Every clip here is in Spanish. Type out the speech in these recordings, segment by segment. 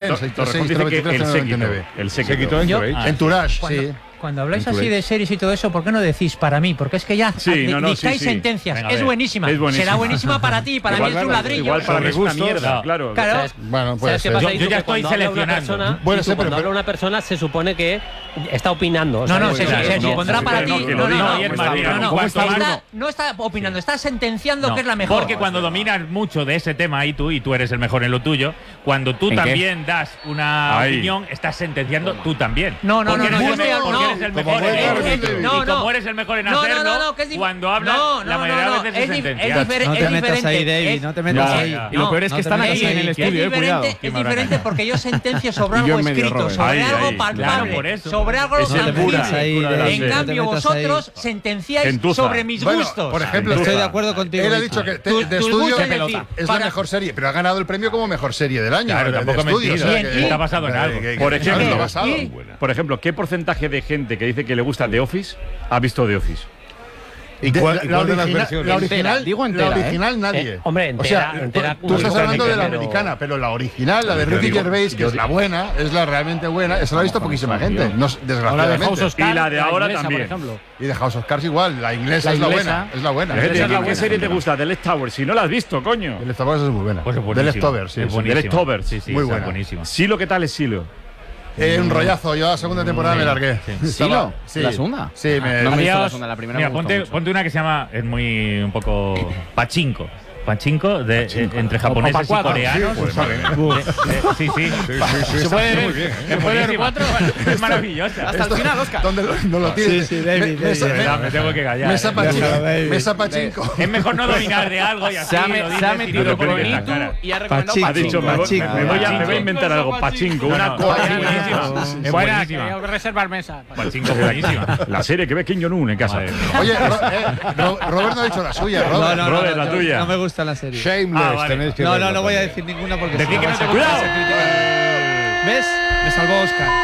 Torrejón dice que él se quitó. En Tourage, sí. Cuando habláis así de series y todo eso, ¿por qué no decís para mí? Porque es que ya dictáis sentencias. Venga, es buenísima. Será buenísima para ti, para mí es un ladrillo. Igual para mí es una mierda, claro. Bueno, pues yo ya estoy seleccionando. Cuando habla una persona se supone que está opinando. No, se supondrá para ti. No está opinando, está sentenciando que es la mejor. Porque cuando dominas mucho de ese tema y tú eres el mejor en lo tuyo, cuando tú también das una opinión, estás sentenciando tú también. No, eres el mejor en y como eres el mejor en hacerlo, cuando hablas, la mayoría de veces es sentenciar. No te metas ahí, David, no te metas ahí. Y lo peor es que están aquí en el estudio, cuidado. Es diferente porque yo sentencio sobre algo escrito, sobre algo palpable, sobre algo tangible. En cambio, vosotros sentenciáis sobre mis gustos. Por ejemplo, estoy de acuerdo contigo. Él ha dicho que de estudio es la mejor serie, pero ha ganado el premio como mejor serie del año. Claro, tampoco está basado en algo. Por ejemplo, ¿qué porcentaje de gente que dice que le gusta The Office ha visto The Office? ¿Y la original nadie. Hombre, entera. Tú estás hablando de la americana, pero la original, la de Ricky Gervais, que es la buena, es la realmente buena, esa la ha visto poquísima gente, desgraciadamente. Y la de ahora también. Y de House of Cards igual, la inglesa es la buena. Es la buena. ¿Qué serie te gusta? The Leftovers. Si no la has visto, coño. The Leftovers es muy buena. The Leftovers, sí. The Leftovers, sí, muy buena. Silo, ¿qué tal es Silo? Un rollazo, yo la segunda temporada me largué. ¿Silo? ¿La segunda? Sí, no me he visto la segunda, la primera. Mira, ponte una que se llama, es muy un poco Pachinko. Pachinko, entre japoneses y coreanos. Sí. Se puede ver 4. Es maravillosa. Hasta el final, Oscar. ¿Dónde no lo tienes? Sí, David. Me tengo que callar. Mesa Pachinko. Es mejor no dominar de algo y así. Se ha metido con Itu y ha recomendado Ha dicho, me voy a inventar algo. Pachinko, una buenísima. Es buenísima. Voy a reservar mesa. Pachinko es buenísima. La serie que ve Kim Jong-un en casa. Oye, Robert no ha dicho la suya, Robert, la tuya. No me gusta la serie. Shameless, tenéis que verla. No voy a decir ninguna porque Decir que no te gusta. ¿Ves? Me salvó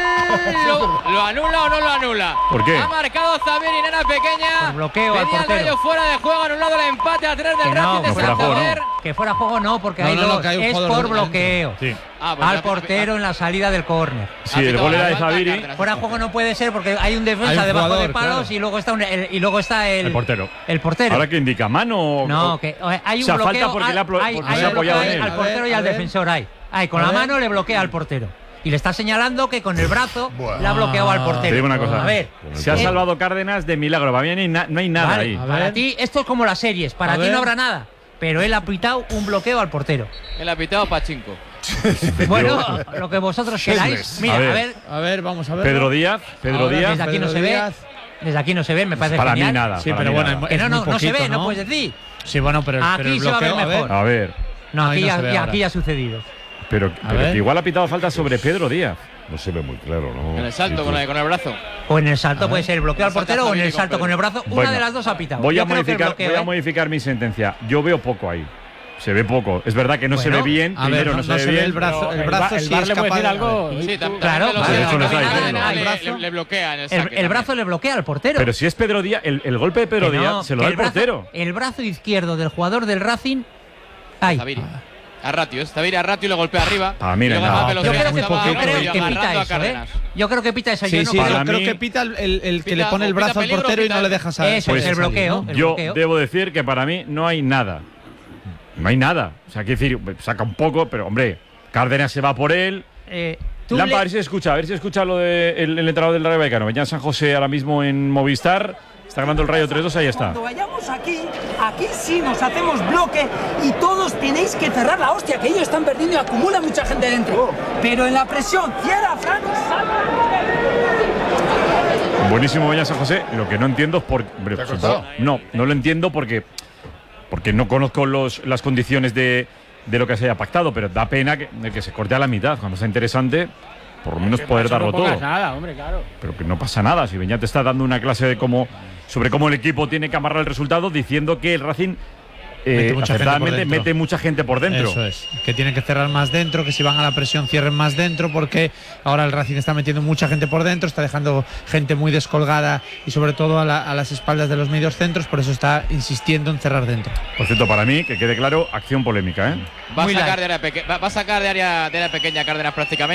Oscar. ¿Lo anula o no lo anula? ¿Por qué? Ha marcado Zabiri, nena pequeña. Por bloqueo al Pedía el portero. Rayo fuera de juego, anulado el empate a 3 del Racing de Santander. Que fuera juego no, porque es por bloqueo. Sí. Al portero en la salida del córner. Sí, el gol era de Zabiri. Fuera juego no puede ser porque hay un defensa debajo de palos y luego está el portero. El portero. ¿Ahora que indica? ¿Mano? No, que hay un bloqueo. Falta porque se ha apoyado en él. Al portero y al defensor con la mano le bloquea al portero. Y le está señalando que con el brazo le ha bloqueado al portero. Te digo una cosa. A ver. Se ha salvado Cárdenas de milagro. Para mí no hay nada ahí. Para ti, esto es como las series. Para ti no habrá nada. Pero él ha pitado un bloqueo al portero. Él ha pitado Pachinko. Bueno, lo que vosotros queráis. Mira, a ver, vamos a ver. Pedro Díaz. Desde aquí no se ve. Desde aquí no se ve, me parece para genial. Mí nada. Sí, pero bueno, no se ve, no puedes decir. Sí, bueno, pero aquí se va a ver mejor. A ver. No, aquí ya ha sucedido. Pero que igual ha pitado falta sobre Pedro Díaz. No se ve muy claro, ¿no? En el salto con el brazo. O en el salto puede ser el bloqueo al portero o en el salto con el brazo. Una de las dos ha pitado. Voy a modificar mi sentencia. Yo veo poco ahí. Se ve poco. Es verdad que no se ve bien. Primero no se ve bien. El brazo sí es capaz de algo. Sí, claro. Le bloquea en el saque. El brazo le bloquea al portero. Pero si es Pedro Díaz, el golpe de Pedro Díaz se lo da el portero. El brazo izquierdo del jugador del Racing. Zabiri. A Ratio, Zabiri a Ratio y le golpea arriba. Yo creo que pita eso. Sí, yo creo que pita el que le pone el brazo al portero y no le deja salir. Eso es el bloqueo. Yo debo decir que para mí no hay nada. No hay nada. O sea, quiero decir, saca un poco, pero hombre, Cárdenas se va por él. Lampa, a ver si escucha lo del entrenador del Rayo Vallecano. Venía San José ahora mismo en Movistar. Está ganando el Rayo 3-2, ahí está. Cuando vayamos aquí sí nos hacemos bloque y todos tenéis que cerrar la hostia, que ellos están perdiendo y acumula mucha gente dentro. Pero en la presión, cierra, Fran, salva. Buenísimo Venía San José. Lo que no entiendo es por qué. No lo entiendo porque no conozco las condiciones de lo que se haya pactado, pero da pena que se corte a la mitad. Cuando sea interesante, por lo menos poder darlo todo. Nada, hombre, claro. Pero que no pasa nada. Si Beñat te está dando una clase sobre cómo el equipo tiene que amarrar el resultado, diciendo que el Racing mete mucha gente por dentro. Eso es, que tienen que cerrar más dentro, que si van a la presión cierren más dentro, porque ahora el Racing está metiendo mucha gente por dentro, está dejando gente muy descolgada y sobre todo a las espaldas de los medios centros, por eso está insistiendo en cerrar dentro. Por cierto, para mí, que quede claro, acción polémica, ¿eh? Va a sacar de área pequeña Cárdenas prácticamente.